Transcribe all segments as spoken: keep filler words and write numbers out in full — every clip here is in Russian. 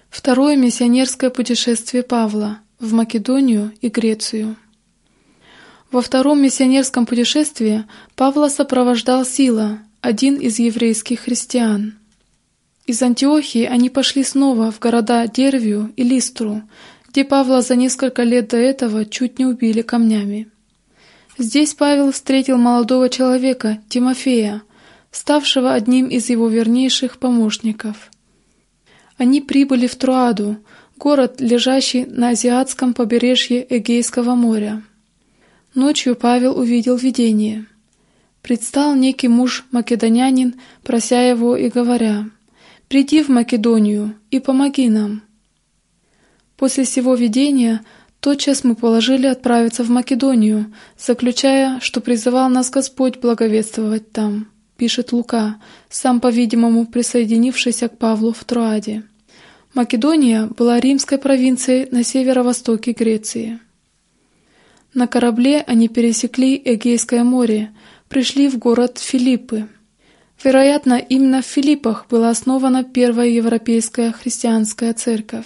Второе миссионерское путешествие Павла в Македонию и Грецию. Во втором миссионерском путешествии Павла сопровождал Сила, один из еврейских христиан. Из Антиохии они пошли снова в города Дервию и Листру, где Павла за несколько лет до этого чуть не убили камнями. Здесь Павел встретил молодого человека, Тимофея, ставшего одним из его вернейших помощников. Они прибыли в Троаду, город, лежащий на азиатском побережье Эгейского моря. Ночью Павел увидел видение. Предстал некий муж-македонянин, прося его и говоря: «Приди в Македонию и помоги нам». После сего видения тотчас мы положили отправиться в Македонию, заключая, что призывал нас Господь благовествовать там, пишет Лука, сам, по-видимому, присоединившийся к Павлу в Троаде. Македония была римской провинцией на северо-востоке Греции. На корабле они пересекли Эгейское море, пришли в город Филиппы. Вероятно, именно в Филиппах была основана первая европейская христианская церковь.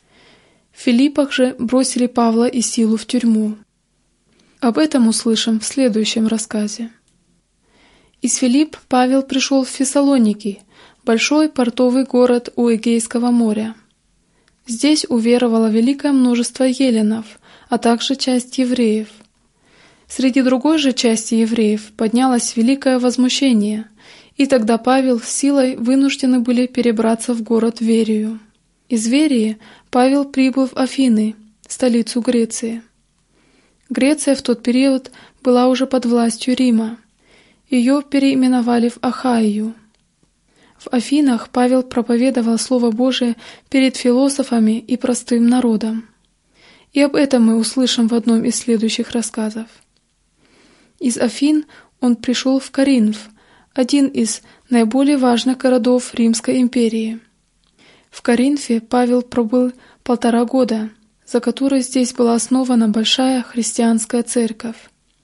В Филиппах же бросили Павла и Силу в тюрьму. Об этом услышим в следующем рассказе. Из Филипп Павел пришел в Фессалоники, большой портовый город у Эгейского моря. Здесь уверовало великое множество еленов, а также часть евреев. Среди другой же части евреев поднялось великое возмущение, и тогда Павел с Силой вынуждены были перебраться в город Верию. Из Верии Павел прибыл в Афины, столицу Греции. Греция в тот период была уже под властью Рима. Ее переименовали в Ахайю. В Афинах Павел проповедовал Слово Божие перед философами и простым народом. И об этом мы услышим в одном из следующих рассказов. Из Афин он пришел в Коринф, один из наиболее важных городов Римской империи. В Коринфе Павел пробыл полтора года, за которые здесь была основана большая христианская церковь.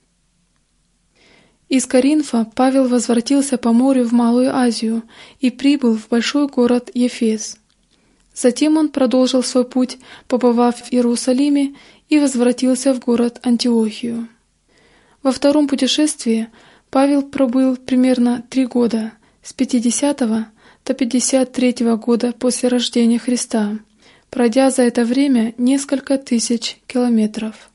Из Коринфа Павел возвратился по морю в Малую Азию и прибыл в большой город Ефес. Затем он продолжил свой путь, побывав в Иерусалиме, и возвратился в город Антиохию. Во втором путешествии Павел пробыл примерно три года, с пятидесятого до пятьдесят третьего года после рождения Христа, пройдя за это время несколько тысяч километров.